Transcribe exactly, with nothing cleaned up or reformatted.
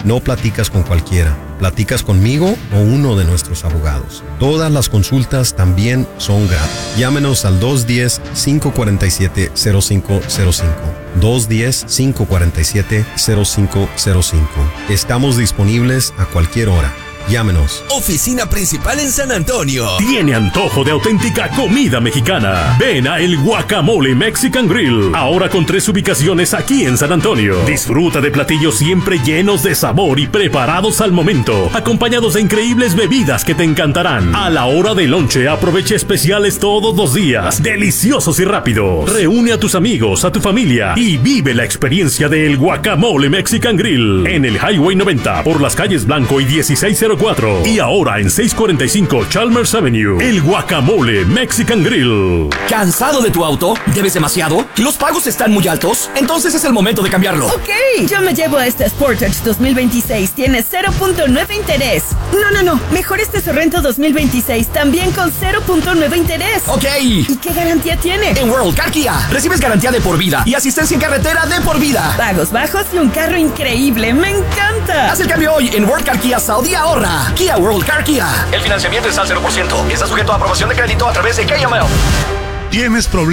no platicas con cualquiera. Platicas conmigo o uno de nuestros abogados. Todas las consultas también son gratis. Llámenos al dos uno cero, cinco cuatro siete, cero cinco cero cinco. dos uno cero, cinco cuatro siete, cero cinco cero cinco. Estamos disponibles a cualquier hora. Llámenos. Oficina principal en San Antonio. ¿Tiene antojo de auténtica comida mexicana? Ven a El Guacamole Mexican Grill. Ahora con tres ubicaciones aquí en San Antonio. Disfruta de platillos siempre llenos de sabor y preparados al momento, acompañados de increíbles bebidas que te encantarán. A la hora del lonche, aprovecha especiales todos los días, deliciosos y rápidos. Reúne a tus amigos, a tu familia y vive la experiencia de El Guacamole Mexican Grill en el Highway noventa por las calles Blanco y dieciséis cero cuatro y ahora en seiscientos cuarenta y cinco Chalmers Avenue. El Guacamole Mexican Grill. ¿Cansado de tu auto? ¿Debes demasiado? ¿Los pagos están muy altos? Entonces es el momento de cambiarlo. Ok, yo me llevo este Sportage dos mil veintiséis. Tiene cero punto nueve interés. No, no, no. Mejor este Sorrento dos mil veintiséis también con cero punto nueve interés. Ok. ¿Y qué garantía tiene? En World Car Kia recibes garantía de por vida y asistencia en carretera de por vida. Pagos bajos y un carro increíble. ¡Me encanta! Haz el cambio hoy en World Car Kia Saudi. Ahorra. Kia World Car Kia. El financiamiento es al cero por ciento. Está sujeto a aprobación de crédito a través de K M L. ¿Tienes problemas?